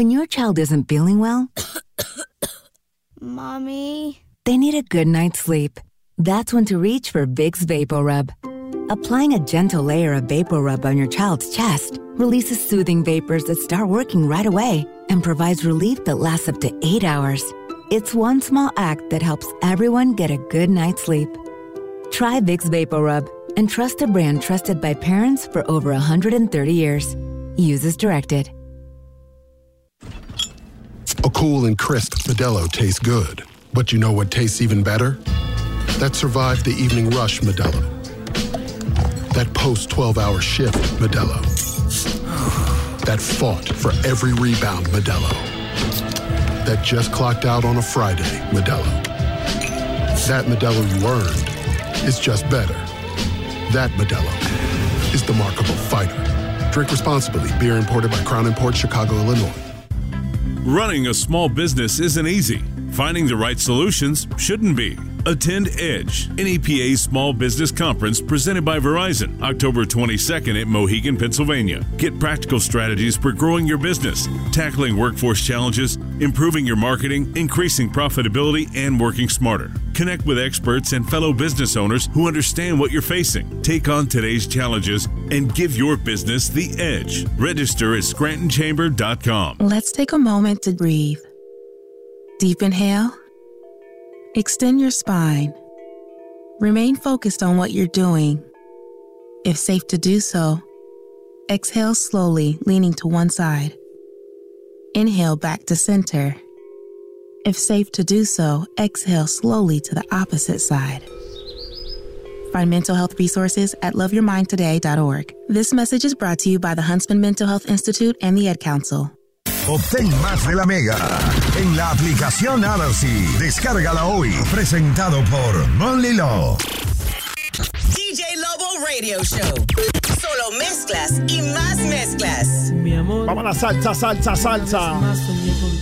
When your child isn't feeling well, Mommy? They need a good night's sleep. That's when to reach for Vicks VapoRub. Applying a gentle layer of VapoRub on your child's chest releases soothing vapors that start working right away and provides relief that lasts up to 8 hours. It's one small act that helps everyone get a good night's sleep. Try Vicks VapoRub and trust a brand trusted by parents for over 130 years. Use as directed. A cool and crisp Modelo tastes good. But you know what tastes even better? That survived the evening rush Modelo. That post-12-hour shift Modelo. That fought for every rebound Modelo. That just clocked out on a Friday Modelo. That Modelo you earned is just better. That Modelo is the markable fighter. Drink responsibly. Beer imported by Crown Imports, Chicago, Illinois. Running a small business isn't easy. Finding the right solutions shouldn't be. Attend EDGE, NEPA's Small Business Conference presented by Verizon, October 22nd at Mohegan, Pennsylvania. Get practical strategies for growing your business, tackling workforce challenges, improving your marketing, increasing profitability, and working smarter. Connect with experts and fellow business owners who understand what you're facing. Take on today's challenges and give your business the edge. Register at ScrantonChamber.com. Let's take a moment to breathe. Deep inhale. Extend your spine. Remain focused on what you're doing. If safe to do so, exhale slowly, leaning to one side. Inhale back to center. If safe to do so, exhale slowly to the opposite side. Find mental health resources at loveyourmindtoday.org. This message is brought to you by the Huntsman Mental Health Institute and the Ad Council. Obtén más de la Mega en la aplicación Odyssey. Descárgala hoy. Presentado por Monly Law. DJ Lobo Radio Show. Solo mezclas y más mezclas. Mi amor. Vamos a la salsa. Más soñé con